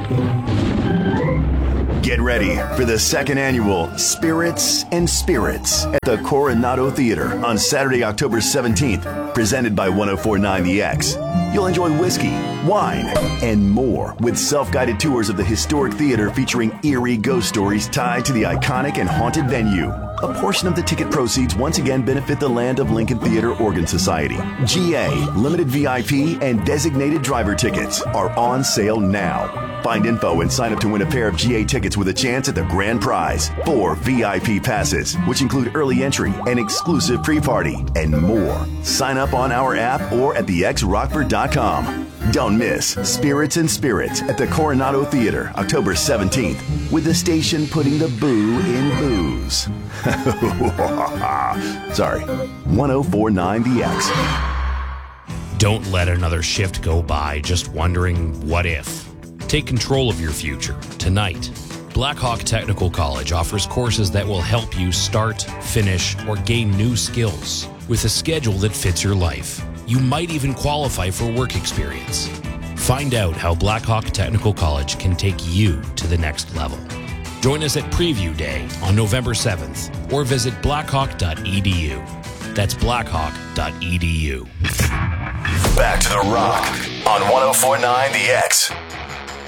Get ready for the second annual Spirits and Spirits at the Coronado Theater on Saturday, October 17th, presented by 1049 The X. You'll enjoy whiskey, wine, and more with self-guided tours of the historic theater featuring eerie ghost stories tied to the iconic and haunted venue. A portion of the ticket proceeds once again benefit the Land of Lincoln Theater Organ Society. GA, limited VIP, and designated driver tickets are on sale now. Find info and sign up to win a pair of GA tickets with a chance at the grand prize. 4 VIP passes, which include early entry, an exclusive pre-party, and more. Sign up on our app or at thexrockford.com. Don't miss Spirits and Spirits at the Coronado Theater, October 17th, with the station putting the boo in booze. Sorry, 1049 The X. Don't let another shift go by just wondering what if. Take control of your future tonight. Blackhawk Technical College offers courses that will help you start, finish, or gain new skills with a schedule that fits your life. You might even qualify for work experience. Find out how Blackhawk Technical College can take you to the next level. Join us at Preview Day on November 7th or visit blackhawk.edu. That's blackhawk.edu. Back to the Rock on 1049 The X.